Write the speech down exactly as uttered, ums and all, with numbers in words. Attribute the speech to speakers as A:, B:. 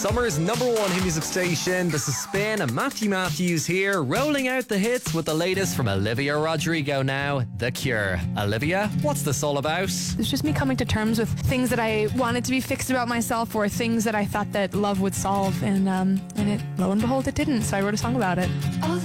A: Summer's number one hit music station. This is Spin and Matthew Matthews here, rolling out the hits with the latest from Olivia Rodrigo now, The Cure. Olivia, what's this all about?
B: It's just me coming to terms with things that I wanted to be fixed about myself, or things that I thought that love would solve, and um, and it, lo and behold, it didn't. So I wrote a song about it.
C: All the